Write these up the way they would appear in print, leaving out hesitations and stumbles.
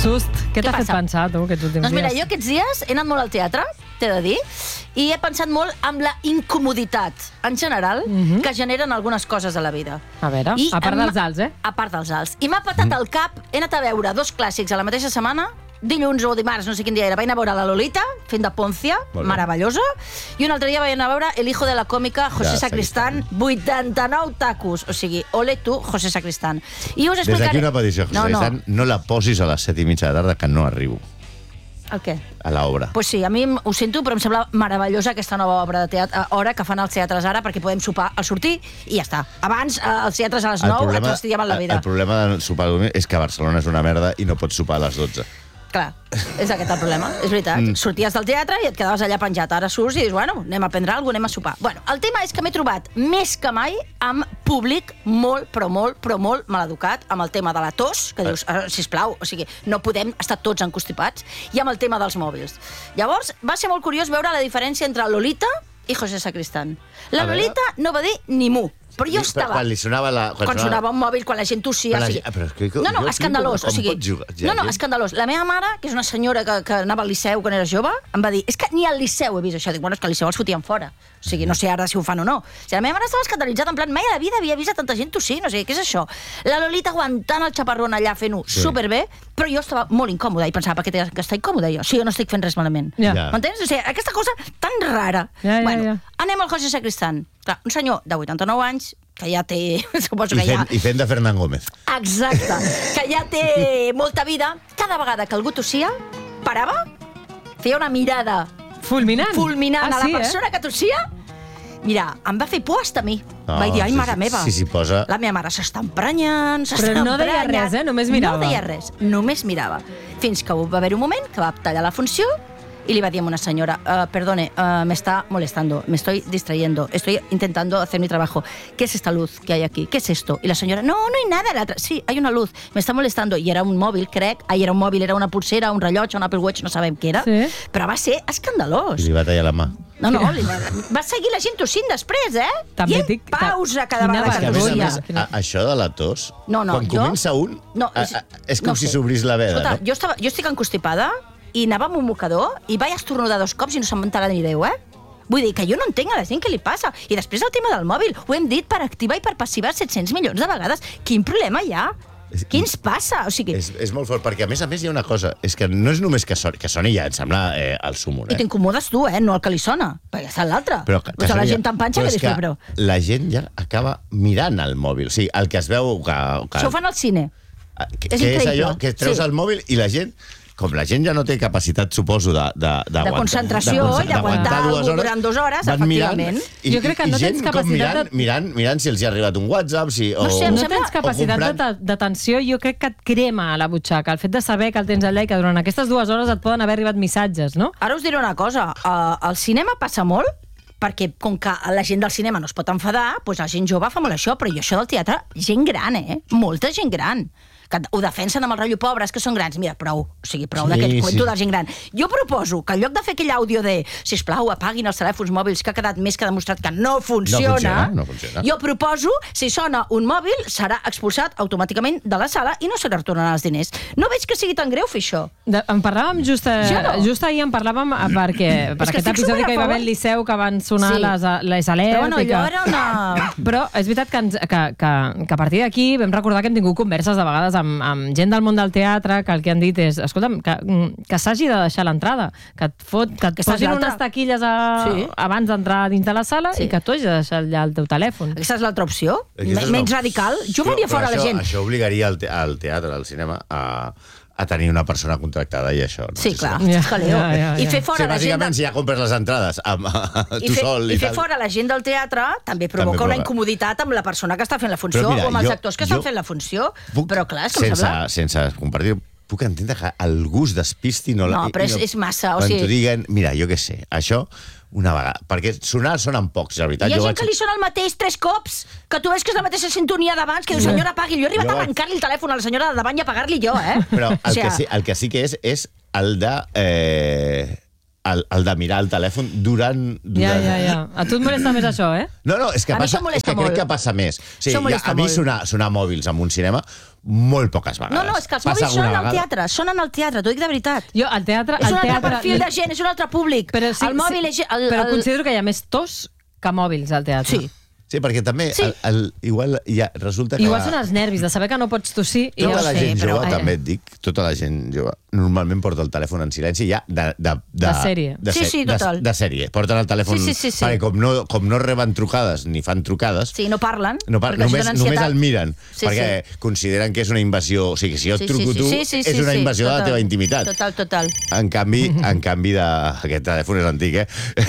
sust. Què t'ha fet pensar, tu, aquests últims dies? Doncs mira, jo aquests dies he anat molt al teatre, t'he de dir, i he pensat molt en la incomoditat, en general, que generen algunes coses a la vida. A veure, a part dels alts, eh? A part dels alts. I m'ha patat el cap, he anat a veure 2 clàssics a la mateixa setmana, dilluns o dimarts, no sé quin dia era, vaig anar a veure la Lolita, fent de Poncia, meravellosa, i un altre dia vaig anar a veure El hijo de la còmica, José Sacristán, 89 tacos. O sigui, ole tu, José Sacristán. I us explicaré... Des d'aquí una petició, José Sacristán, no la posis a les 7:30 de la tarda, que no arribo. El què? A l'obra. Pues sí, a mi ho sento, però em sembla meravellosa aquesta nova obra de teatre, hora que fan als teatres ara, perquè podem sopar al sortir i ja està. Abans, als teatres a les 9, et fastidiaven la vida. El problema de sopar al dormir és que Barcelona és una merda i no pots sopar a les 12. Clar, és aquest el problema, és veritat. Sorties del teatre i et quedaves allà penjat. Ara surts i dius, bueno, anem a prendre alguna cosa, anem a sopar. Bueno, el tema és que m'he trobat més que mai amb públic molt, però molt maleducat, amb el tema de la tos, que dius, sisplau, o sigui, no podem estar tots encostipats, i amb el tema dels mòbils. Llavors, va ser molt curiós veure la diferència entre Lolita i José Sacristán. La Lolita no va dir ni mu. Però jo estava... Quan li sonava la... Quan sonava un mòbil, quan la gent tossia... No, escandalós. O sigui, no, escandalós. La meva mare, que és una senyora que anava al Liceu quan era jove, em va dir, és que ni al Liceu he vist això. Dic, bueno, és que al Liceu els fotien fora. O sigui, no sé ara si ho fan o no. O sigui, la meva mare estava escandalitzada, en plan, mai a la vida havia vist a tanta gent tossir, no sé, què és això? La Lolita aguantant el xaparrón allà fent-ho superbé, però jo estava molt incòmoda i pensava, per què que estar incòmoda jo? Si jo no estic fent res malament. M'entens? O sigui, aquesta cosa tan rara. Bueno, anem al José Sacristán. Clar, un senyor de 89 anys, que ja té... Suposo que ja... I fent de Fernán Gómez. Exacte. Que ja té molta vida. Cada vegada que algú tossia, parava, feia una mirada... Fulminant a la persona que tossia. Mira, em va fer por hasta a mi. Vaig dir, ai, mare meva. La meva mare s'està emprenyant, Però no deia res, Només mirava. No deia res, només mirava. Fins que va haver un moment que va tallar la funció y le iba a decir a una señora, perdone, me está molestando, me estoy distrayendo, estoy intentando hacer mi trabajo. ¿Qué es esta luz que hay aquí? ¿Qué es esto? Y la señora, no hay nada. Sí, hay una luz, me está molestando. I era un mòbil, crec. Era un mòbil, era una pulsera, un rellotge, un Apple Watch, no sabem què era. Sí. Però va ser escandalós. I li va tallar la mà. No, va seguir la gent tossint després, També I en pausa cada vegada que tossia. A més, això de la tos, quan comença un, és com si s'obrís la veda. Escolta, jo estic encostipada i anava amb un mocador i vaig estornudar 2 cops i no se'n m'entara ni Déu, Vull dir que jo no entenc a la gent què li passa. I després el tema del mòbil, ho hem dit per activa i per passiva 700 milions de vegades. Quin problema hi ha? Què ens passa? O sigui... És molt fort, perquè a més hi ha una cosa, és que no és només que soni ja, em sembla el súmum. I t'incomodes tu, no el que li sona, perquè està l'altre. Però la gent tan panxa que dius, però... La gent ja acaba mirant el mòbil. O sigui, el que es veu... Això ho fan al cine. És allò que treus el mòbil i la gent... Com la gent ja no té capacitat, suposo, de concentració i d'aguantar durant 2 hores, efectivament. Jo crec que no tens capacitat... Mirant si els ha arribat un WhatsApp, no tens capacitat d'atenció, jo crec que et crema a la butxaca. El fet de saber que el tens allà i que durant aquestes 2 hores et poden haver arribat missatges, no? Ara us diré una cosa. Al cinema passa molt, perquè com que la gent del cinema no es pot enfadar, doncs la gent jove fa molt això, però jo això del teatre, gent gran, molta gent gran, que ho defensen amb el rotllo pobres, que són grans. Mira, prou, o sigui, prou d'aquest cuento de gent gran. Jo proposo que en lloc de fer aquell àudio de sisplau, apaguin els telèfons mòbils, que ha quedat més que demostrat que no funciona, jo proposo, si sona un mòbil, serà expulsat automàticament de la sala i no se li retornaran els diners. No veig que sigui tan greu fer això. En parlàvem just ahir, perquè per aquest episodi que hi va haver al Liceu, que van sonar les alertes. Però és veritat que a partir d'aquí vam recordar que hem tingut converses de vegades amb gent del món del teatre, que el que han dit és, escolta'm, que s'hagi de deixar l'entrada, que et posin unes taquilles abans d'entrar dins de la sala i que tu hagis de deixar allà el teu telèfon. Aquesta és l'altra opció, menys radical. Jo faria fora la gent. Això obligaria al teatre, al cinema, a tenir una persona contractada i això. Sí, clar, i fer fora la gent... Bàsicament, si ja compres les entrades tu sol i fer fora la gent del teatre també provoca una incomoditat amb la persona que està fent la funció o amb els actors que estan fent la funció. Però clar, és com sembla... Sense compartir, puc entendre que el gust despisti... No, però és massa. Quan t'ho diguen, mira, jo què sé, això... una vegada, perquè sonen pocs, la veritat. Hi ha gent que li sona el mateix 3 cops, que tu veus que és la mateixa sintonia d'abans, que diu, senyora, apagui. Jo he arribat a arrencar-li el telèfon a la senyora de davant i apagar-li jo, Però el que sí que és el de el de mirar el telèfon durant... Ja. A tu et molesta més això, eh? No, és que crec que passa més. A mi sonar mòbils en un cinema molt poques vegades. No, és que els mòbils sonen al teatre, t'ho dic de veritat. Jo, al teatre... És un altre perfil de gent, és un altre públic. El mòbil és... Però considero que hi ha més tos que mòbils al teatre. Sí, perquè també igual resulta que... Igual són els nervis de saber que no pots tossir. Tota la gent jove, també et dic, tota la gent jove, normalment porta el telèfon en silenci ja de sèrie. Sí, total. De sèrie. Porten el telèfon... Perquè com no reben trucades ni fan trucades... Sí, no parlen. Només el miren, perquè consideren que és una invasió... O sigui, si jo et truco tu, és una invasió de la teva intimitat. Total. En canvi, aquest telèfon és antic,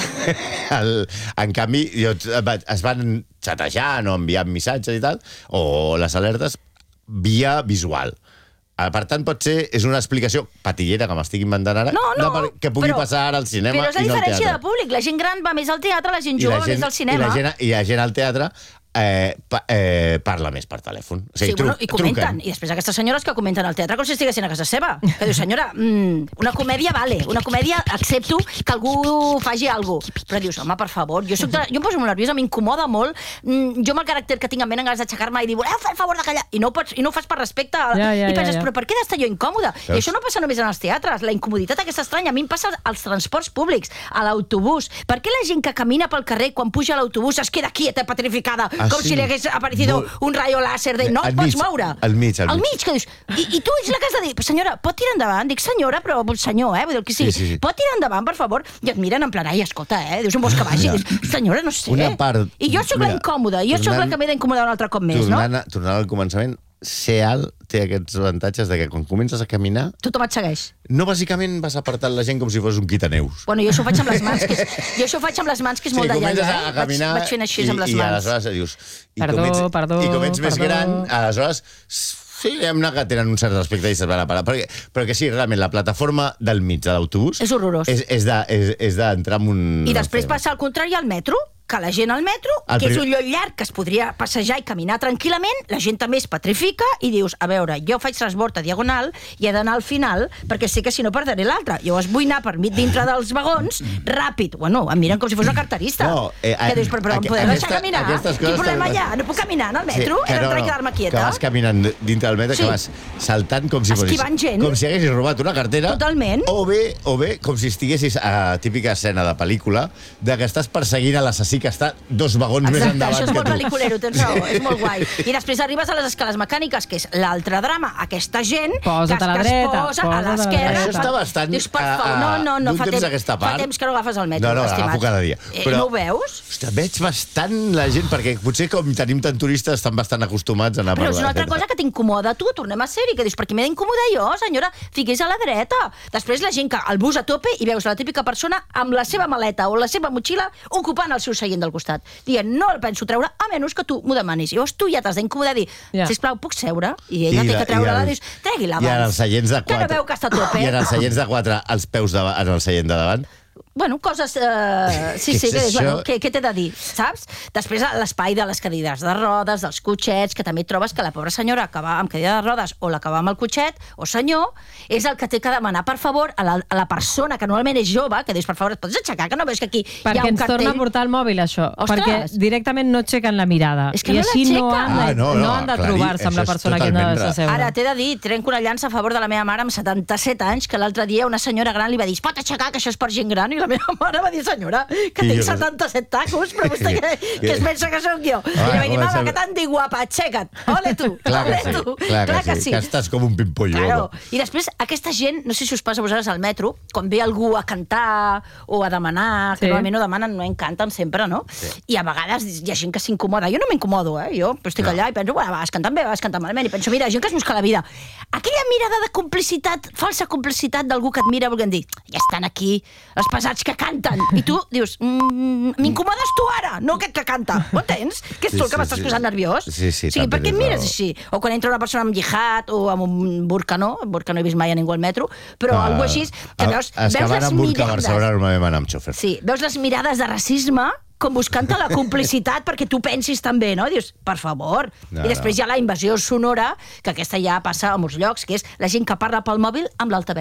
en canvi, es van xatejant o enviant missatges i tal, o les alertes via visual. Per tant, potser és una explicació patillera que m'estic inventant ara, que pugui passar ara al cinema i no al teatre. Però és la diferència de públic. La gent gran va més al teatre, la gent jove va més al cinema. I la gent al teatre parla més per telèfon. Sí, i comenten. I després aquestes senyores que comenten al teatre com si estiguessin a casa seva. Que diu, senyora, una comèdia vale, una comèdia accepto que algú faci alguna cosa. Però dius, home, per favor, jo em poso molt nerviosa, m'incomoda molt. Jo amb el caràcter que tinc en ment ganes d'aixecar-me i dir, voleu fer el favor de callar? I no ho fas per respecte. I penses, però per què he d'estar jo incòmoda? I això no passa només en els teatres. La incomoditat aquesta estranya a mi em passa als transports públics, a l'autobús. Per què la gent que camina pel carrer quan puja a l'autobús es queda quieta, petrificada, com si li hagués aparecido un rayo láser de no et pots moure? Al mig, que dius, i tu ets la que has de dir, senyora, pot tirar endavant? Dic, senyora, però senyor, vull dir que sí. Pot tirar endavant, per favor? I et miren en plan, ai, escolta, dius, on vols que vagi? Senyora, no sé. I jo sóc la incòmoda, jo sóc la que m'he d'incomodar un altre cop més, no? Tornant al començament, ser alt té aquests avantatges de que quan comences a caminar... Tothom et segueix. No, bàsicament vas apartant la gent com si fos un quitaneus. Bueno, jo això ho faig amb les mans, que és molt de iaia. Sí, comences a caminar vaig fent així amb les mans. I aleshores dius... Perdó. I com ets més gran, aleshores... Sí, hem anat que tenen un cert respecte i se'n van a parar. Però que sí, realment, la plataforma del mig de l'autobús... És horrorós. És d'entrar en un... I després passa al contrari al metro, que la gent al metro, que és un lloc llarg que es podria passejar i caminar tranquil·lament, la gent també es petrifica i dius, a veure, jo faig transbord a diagonal i he d'anar al final perquè sé que si no perdré l'altre. Llavors vull anar per dintre dels vagons ràpid. Bueno, em miren com si fos una carterista. Que dius, però em podeu deixar caminar? Quin problema hi ha? No puc caminar en el metro? He d'entrar i quedar-me quieta? Que vas caminant dintre del metro, que vas saltant com si haguessis robat una cartera. Totalment. O bé, com si estiguessis a típica escena de pel·lícula, de que estàs perseguint a l'assassí que està 2 vagons més endavant que tu. Això és molt pel·liculero, tens raó, és molt guai. I després arribes a les escales mecàniques, que és l'altre drama. Aquesta gent posa't a la dreta, posa a l'esquerra. Això està bastant... Dius, per favor, no, fa temps que no agafes el metro, estimat. Agafo cada dia. No ho veus? Ostres, veig bastant la gent, perquè potser com tenim tant turistes estan bastant acostumats a anar per la dreta. Però és una altra cosa que t'incomoda tu, tornem a ser-hi, que dius, per què m'he d'incomodar jo, senyora? Fiquis a la dreta. Després la gent que al bus a tope i veus la típica persona amb la seva maleta o la seva motxilla ocupant el seu seient del costat. Dient, no el penso treure, a menys que tu m'ho demanis. Llavors tu ja t'has d'incomodar i dir, sisplau, puc seure? I ella té que treure-la, dius, tregui-la abans. I en els seients de 4... Que no veu que està a tope. I en els seients de 4, els peus en el seient de davant? Bueno, coses... Sí, que dius, bueno, què t'he de dir, saps? Després l'espai de les cadires de rodes, dels cotxets, que també trobes que la pobra senyora que va amb cadira de rodes o la que va amb el cotxet, o senyor, és el que té que demanar, per favor, a la persona que normalment és jove, que dius, per favor, et pots aixecar, que no veus que aquí hi ha un cartell... Perquè ens torna a portar el mòbil, això. Perquè directament no aixequen la mirada. És que i així no han de trobar-se amb la persona que han de seure. Ara, t'he de dir, trenco una llança a favor de la meva mare amb 77 anys, que l'altre dia una senyora gran li va dir, pot aixecar, que això és per gent gran, i la meva mare va dir, senyora, que tinc 77 tacos, però vostè què es pensa que sóc jo? I li va dir, mama, que t'han dit guapa, aixeca't, ole tu, ole tu. Clar que sí, que estàs com un pimpollo. I després, aquesta gent, no sé si us passa a vosaltres al metro, quan ve algú a cantar o a demanar, que normalment no demanen, no en canten sempre, no? I a vegades hi ha gent que s'incomoda. Jo no m'incomodo, jo estic allà i penso, bueno, vas cantant bé, vas cantant malament, i penso, mira, gent que es busca la vida. Aquella mirada de complicitat, falsa complicitat d'algú que et mira volent dir, ja estan aquí els pesats que canten. I tu dius, m'incomodes tu ara, no aquest que canta. Ho entens? Que és tu el que m'estàs posant nerviós? Sí, o sigui, per què em mires així? O quan entra una persona amb jihad o amb un burca no he vist mai a ningú al metro, però algú així, que veus les mirades... Sí, veus les mirades de racisme com buscant-te la complicitat perquè tu pensis també, no? Dius, per favor. I després hi ha la invasió sonora, que aquesta ja passa a molts llocs, que és la gent que parla pel mòbil amb l'altaveu.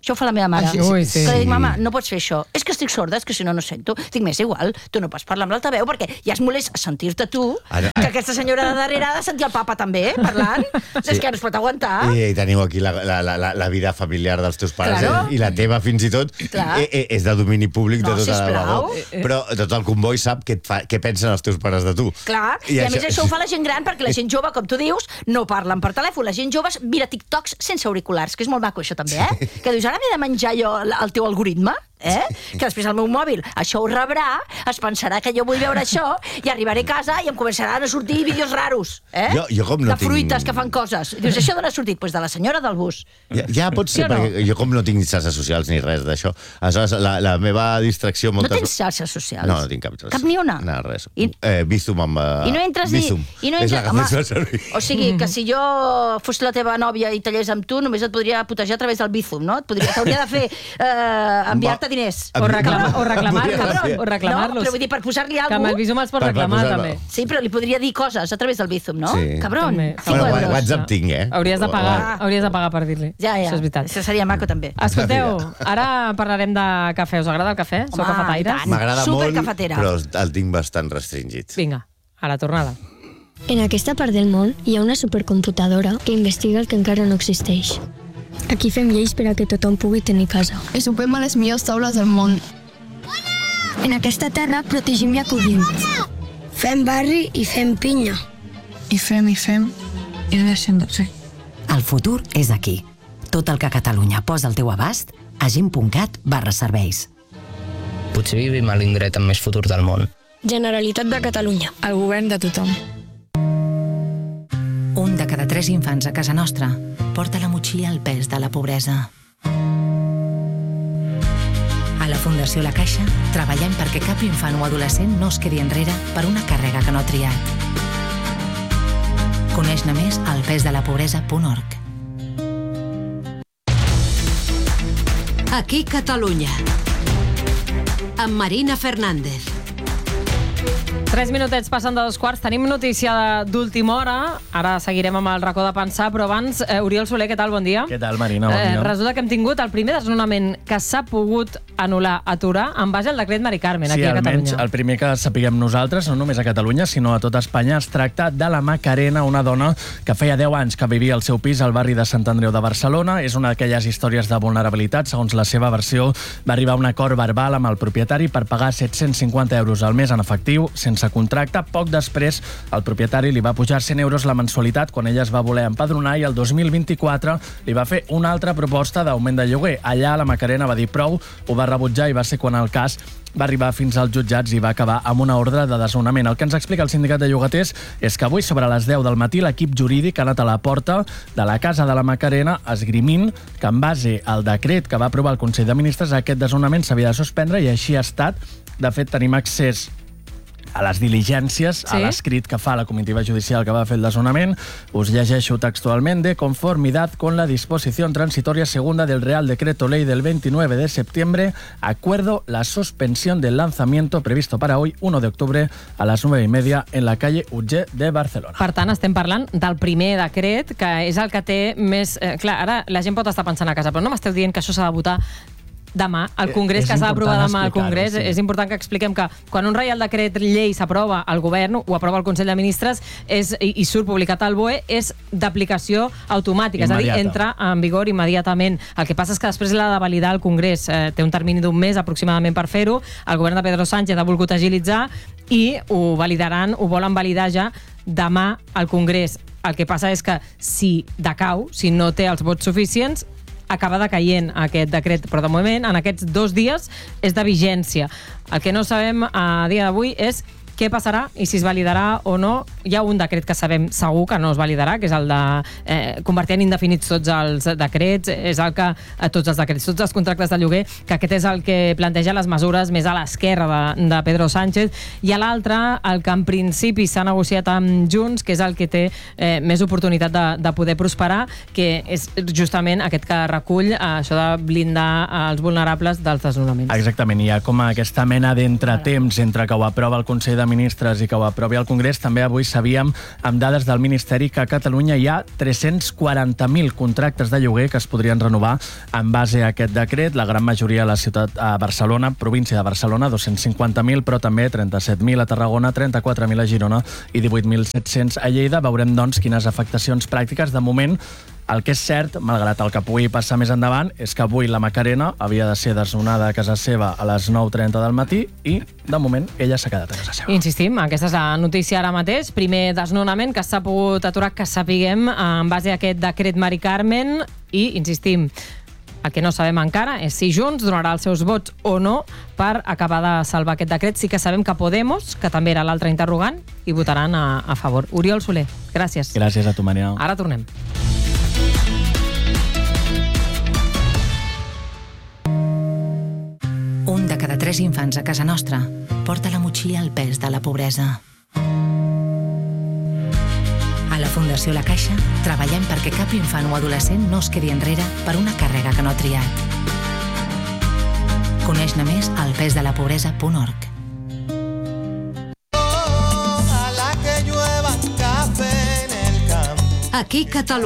Això ho fa la meva mare. Ui, sí. Que li dic, mama, no pots fer això. És que estic sorda, és que si no, no sento. Dic, m'és igual, tu no pots parlar amb l'altaveu perquè ja és molest sentir-te tu, que aquesta senyora de darrere ha de sentir el papa també, parlant. És que no es pot aguantar. I teniu aquí la vida familiar dels teus pares, i la teva fins i tot és de domini públic de tota la vegó. Però tot el comboi sap què pensen els teus pares de tu. Clar, i a més això ho fa la gent gran perquè la gent jove, com tu dius, no parlen per telèfon. La gent jove mira TikToks sense auriculars, que és molt maco això també, Que dius, ara m'he de menjar jo el teu algoritme, que després el meu mòbil això ho rebrà, es pensarà que jo vull veure això i arribaré a casa i em començaran a sortir vídeos raros, de fruites que fan coses. I dius, això d'on ha sortit? Doncs de la senyora del bus. Ja pot ser, perquè jo com no tinc xarxes socials ni res d'això, aleshores la meva distracció... No tens xarxes socials? No tinc cap xarxa. Cap ni una? No, res. Bizum amb... I no entres ni... És la que més fa servir. O sigui, que si jo fos la teva nòvia i tallés amb tu, només et podria putejar a través del Bizum, no? T'hauria de fer enviar-te diners. O reclamar-los. No, però vull dir, per posar-li alguna cosa... Que amb el Bizum els pots reclamar, també. Sí, però li podria dir coses a través del Bizum, no? Sí. Cabron. Bueno, WhatsApp tinc, Hauries de pagar per dir-li. Ja. Això és veritat. Això seria maco, també. Escolteu, ara parlarem de cafè. Us agrada el cafè? Sou cafetaires? M'agrada molt, però el tinc bastant restringit. Vinga, a la tornada. En aquesta part del món hi ha una supercomputadora que investiga el que encara no existeix. Aquí fem lleis per a que tothom pugui tenir casa. I sopem a les millors taules del món. En aquesta terra protegim i acollim. Fem barri i fem pinya. I fem, i no deixem de fer. El futur és aquí. Tot el que Catalunya posa al teu abast a gent.cat/serveis. Potser vivim a l'indret amb més futur del món. Generalitat de Catalunya. El govern de tothom. Un de cada 3 infants a casa nostra porta la motxilla al pes de la pobresa. A la Fundació La Caixa treballem perquè cap infant o adolescent no es quedi enrere per una càrrega que no ha triat. Coneix-ne més al pesdelapobresa.org. Aquí Catalunya, amb Marina Fernández. 3 minutets passen de 2 quarts. Tenim notícia d'última hora. Ara seguirem amb el racó de pensar, però abans, Oriol Soler, què tal? Bon dia. Què tal, Marina? Bon dia. Resulta que hem tingut el primer desnonament que s'ha pogut anul·lar, aturar, en base al decret Mari Carmen, aquí a Catalunya. Sí, almenys el primer que sapiguem nosaltres, no només a Catalunya, sinó a tot Espanya, es tracta de la Macarena, una dona que feia 10 anys que vivia al seu pis al barri de Sant Andreu de Barcelona. És una d'aquelles històries de vulnerabilitat. Segons la seva versió, va arribar a un acord verbal amb el propietari per pagar 750 euros al mes en efectiu, sense contracte. Poc després, el propietari li va pujar 100 euros la mensualitat quan ella es va voler empadronar i el 2024 li va fer una altra proposta d'augment de lloguer. Allà la Macarena va dir prou, ho va rebutjar i va ser quan el cas va arribar fins als jutjats i va acabar amb una ordre de desnonament. El que ens explica el sindicat de llogaters és que avui, sobre les 10 del matí, l'equip jurídic ha anat a la porta de la casa de la Macarena esgrimint que en base al decret que va aprovar el Consell de Ministres aquest desnonament s'havia de suspendre i així ha estat. De fet, tenim accés a les diligències, a l'escrit que fa la comitiva judicial que va fer el desnonament. Us llegeixo textualment: de conformidad con la disposición transitoria segunda del Real Decreto Ley del 29 de septiembre, acuerdo la suspensión del lanzamiento previsto para hoy, 1 de octubre, a las 9:30 en la calle Utger de Barcelona. Per tant, estem parlant del primer decret, que és el que té més... clar, ara la gent pot estar pensant a casa, però no m'esteu dient que això s'ha de votar demà al Congrés, que s'ha d'aprovar demà al Congrés. Sí. És important que expliquem que quan un Reial Decret Llei s'aprova al Govern, ho aprova el Consell de Ministres i surt publicat al BOE, és d'aplicació automàtica, és a dir, entra en vigor immediatament. El que passa és que després l'ha de validar el Congrés. Té un termini d'un mes aproximadament per fer-ho. El govern de Pedro Sánchez ha volgut agilitzar i ho validaran, ho volen validar ja demà al Congrés. El que passa és que si decau, si no té els vots suficients, acaba decaient aquest decret, però de moment, en aquests 2 dies, és de vigència. El que no sabem a dia d'avui és què passarà i si es validarà o no. Hi ha un decret que sabem segur que no es validarà, que és el de convertir en indefinits tots els decrets, és el que tots els decrets, tots els contractes de lloguer, que aquest és el que planteja les mesures més a l'esquerra de Pedro Sánchez, i a l'altre, el que en principi s'ha negociat amb Junts, que és el que té més oportunitat de poder prosperar, que és justament aquest que recull això de blindar els vulnerables dels desnonaments. Exactament, hi ha com aquesta mena d'entretemps entre que ho aprova el Consell de de Ministres i que ho aprovi al Congrés, també avui sabíem, amb dades del Ministeri, que a Catalunya hi ha 340.000 contractes de lloguer que es podrien renovar en base a aquest decret. La gran majoria a la ciutat, a Barcelona, província de Barcelona, 250.000, però també 37.000 a Tarragona, 34.000 a Girona i 18.700 a Lleida. Veurem, doncs, quines afectacions pràctiques. De moment, el que és cert, malgrat el que pugui passar més endavant, és que avui la Macarena havia de ser desnonada a casa seva a les 9:30 del matí i, de moment, ella s'ha quedat a casa seva. Insistim, aquesta és la notícia ara mateix. Primer desnonament que s'ha pogut aturar, que sapiguem, en base a aquest decret Mari Carmen, i, insistim, el que no sabem encara és si Junts donarà els seus vots o no per acabar de salvar aquest decret. Sí que sabem que Podemos, que també era l'altre interrogant, hi votaran a favor. Oriol Soler, gràcies. Gràcies a tu, Maria. Ara tornem. Un de cada 3 infants a casa nostra porta a la motxilla el pes de la pobresa. A la Fundació La Caixa treballem perquè cap infant o adolescent no es quedi enrere per una càrrega que no ha triat. Coneix-ne més al pesdelapobresa.org. Aquí Catalunya.